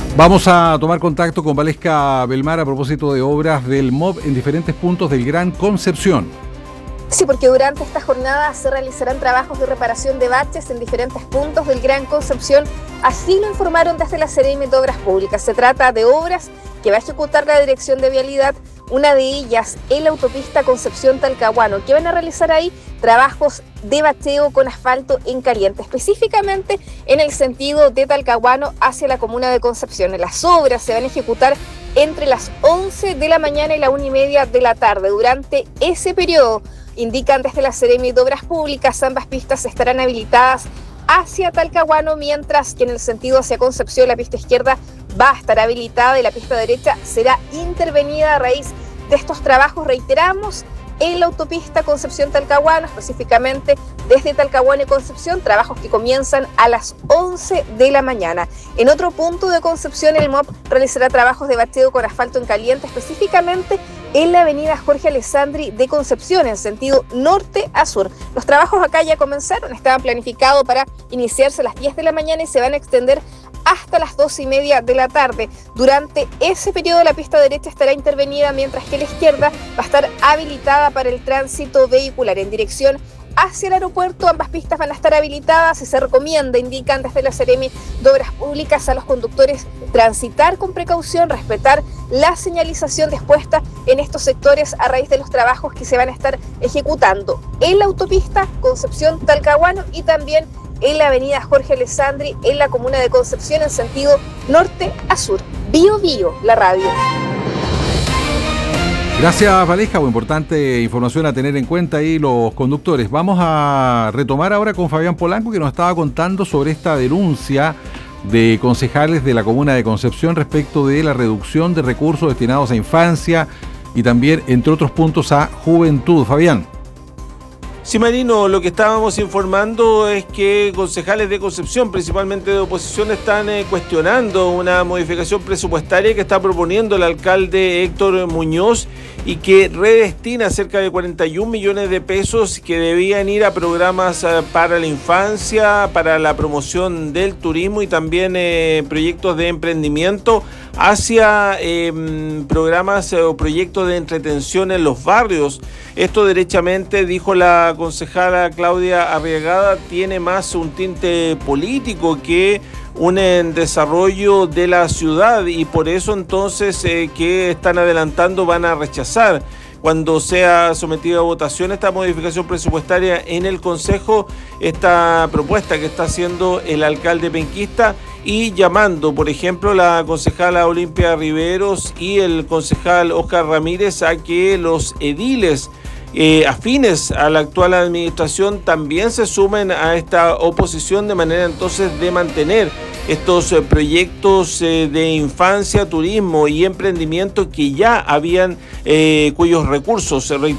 Vamos a tomar contacto con Valesca Belmar a propósito de obras del MOB en diferentes puntos del Gran Concepción. Sí, porque durante esta jornada se realizarán trabajos de reparación de baches en diferentes puntos del Gran Concepción. Así lo informaron desde la Seremi de Obras Públicas. Se trata de obras que va a ejecutar la Dirección de Vialidad, una de ellas en la autopista Concepción-Talcahuano, que van a realizar ahí trabajos de bacheo con asfalto en caliente, específicamente en el sentido de Talcahuano hacia la comuna de Concepción. Las obras se van a ejecutar entre las 11 de la mañana y la 1:30 de la tarde. Durante ese periodo, indican desde la Seremi de Obras Públicas, ambas pistas estarán habilitadas hacia Talcahuano, mientras que en el sentido hacia Concepción la pista izquierda va a estar habilitada y la pista derecha será intervenida a raíz de estos trabajos. Reiteramos, en la autopista Concepción-Talcahuano, específicamente desde Talcahuano y Concepción, trabajos que comienzan a las 11 de la mañana. En otro punto de Concepción, el MOB realizará trabajos de bacheo con asfalto en caliente, específicamente en la avenida Jorge Alessandri de Concepción, en sentido norte a sur. Los trabajos acá ya comenzaron, estaban planificados para iniciarse a las 10 de la mañana y se van a extender hasta las 2:30 de la tarde. Durante ese periodo la pista derecha estará intervenida, mientras que la izquierda va a estar habilitada para el tránsito vehicular en dirección hacia el aeropuerto. Ambas pistas van a estar habilitadas y se recomienda, indican desde la Seremi de Obras Públicas, a los conductores transitar con precaución, respetar la señalización dispuesta en estos sectores a raíz de los trabajos que se van a estar ejecutando en la autopista Concepción-Talcahuano y también en la avenida Jorge Alessandri en la comuna de Concepción en sentido norte a sur. Bio Bio, la radio. Gracias, Valesca. Importante información a tener en cuenta ahí los conductores. Vamos a retomar ahora con Fabián Polanco, que nos estaba contando sobre esta denuncia de concejales de la comuna de Concepción respecto de la reducción de recursos destinados a infancia y también, entre otros puntos, a juventud. Fabián. Sí, Marino, lo que estábamos informando es que concejales de Concepción, principalmente de oposición, están cuestionando una modificación presupuestaria que está proponiendo el alcalde Héctor Muñoz y que redestina cerca de 41 millones de pesos que debían ir a programas para la infancia, para la promoción del turismo y también proyectos de emprendimiento hacia programas o proyectos de entretención en los barrios. Esto derechamente, dijo la concejala Claudia Arriagada, tiene más un tinte político que un desarrollo de la ciudad y por eso entonces que están adelantando van a rechazar cuando sea sometida a votación esta modificación presupuestaria en el Consejo, esta propuesta que está haciendo el alcalde penquista y llamando, por ejemplo, la concejala Olimpia Riveros y el concejal Oscar Ramírez a que los ediles afines a la actual administración también se sumen a esta oposición de manera entonces de mantener estos proyectos de infancia, turismo y emprendimiento que ya habían cuyos recursos,